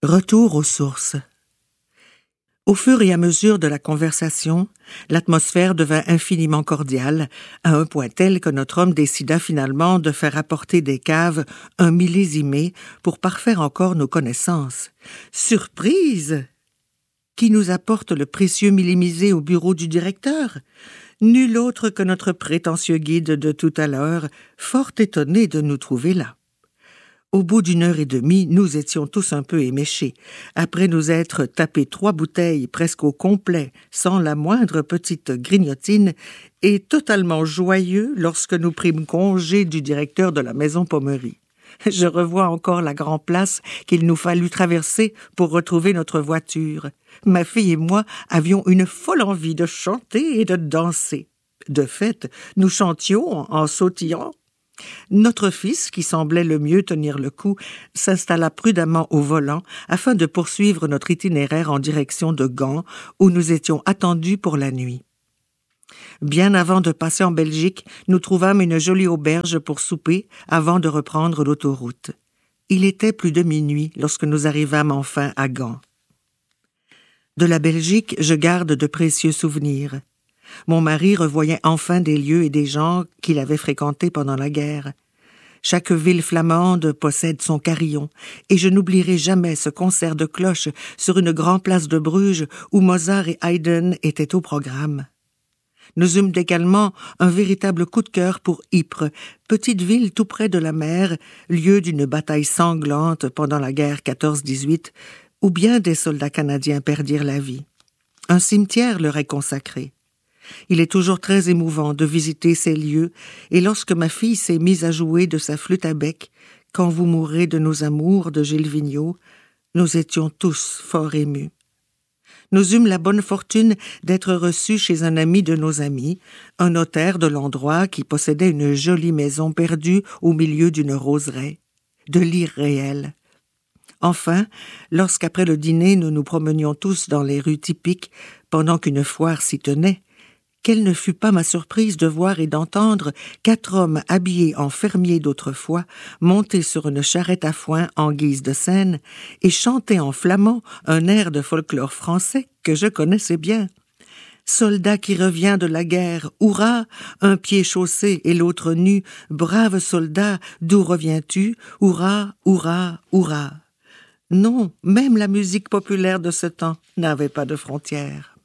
Retour aux sources. Au fur et à mesure de la conversation, l'atmosphère devint infiniment cordiale, à un point tel que notre homme décida finalement de faire apporter des caves un millésimé pour parfaire encore nos connaissances. Surprise! Qui nous apporte le précieux millimisé au bureau du directeur? Nul autre que notre prétentieux guide de tout à l'heure, fort étonné de nous trouver là. Au bout d'une heure et demie, nous étions tous un peu éméchés, après nous être tapés 3 bouteilles presque au complet, sans la moindre petite grignotine, et totalement joyeux lorsque nous prîmes congé du directeur de la maison Pommery. Je revois encore la grande place qu'il nous fallut traverser pour retrouver notre voiture. Ma fille et moi avions une folle envie de chanter et de danser. De fait, nous chantions en sautillant. Notre fils, qui semblait le mieux tenir le coup, s'installa prudemment au volant afin de poursuivre notre itinéraire en direction de Gand, où nous étions attendus pour la nuit. Bien avant de passer en Belgique, nous trouvâmes une jolie auberge pour souper avant de reprendre l'autoroute. Il était plus de minuit lorsque nous arrivâmes enfin à Gand. De la Belgique, je garde de précieux souvenirs. Mon mari revoyait enfin des lieux et des gens qu'il avait fréquentés pendant la guerre. Chaque ville flamande possède son carillon, et je n'oublierai jamais ce concert de cloches sur une grande place de Bruges où Mozart et Haydn étaient au programme. Nous eûmes également un véritable coup de cœur pour Ypres, petite ville tout près de la mer, lieu d'une bataille sanglante pendant la guerre 14-18, où bien des soldats canadiens perdirent la vie. Un cimetière leur est consacré. Il est toujours très émouvant de visiter ces lieux, et lorsque ma fille s'est mise à jouer de sa flûte à bec, « Quand vous mourrez de nos amours » de Gilles Vigneault, nous étions tous fort émus. Nous eûmes la bonne fortune d'être reçus chez un ami de nos amis, un notaire de l'endroit qui possédait une jolie maison perdue au milieu d'une roseraie, de l'irréel. Enfin, lorsqu'après le dîner nous nous promenions tous dans les rues typiques, pendant qu'une foire s'y tenait, quelle ne fut pas ma surprise de voir et d'entendre 4 hommes habillés en fermiers d'autrefois monter sur une charrette à foin en guise de scène et chanter en flamand un air de folklore français que je connaissais bien. Soldat qui revient de la guerre, hurrah, un pied chaussé et l'autre nu, brave soldat, d'où reviens-tu, hurrah, hurrah, hurrah. Non, même la musique populaire de ce temps n'avait pas de frontières.